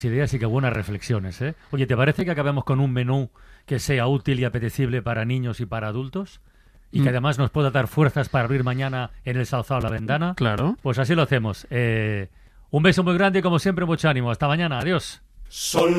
ideas y qué buenas reflexiones, ¿eh? Oye, ¿te parece que acabemos con un menú que sea útil y apetecible para niños y para adultos? Y que además nos pueda dar fuerzas para abrir mañana en el Salzao la Vendana. Claro. Pues así lo hacemos. Un beso muy grande y como siempre mucho ánimo. Hasta mañana. Adiós. Sol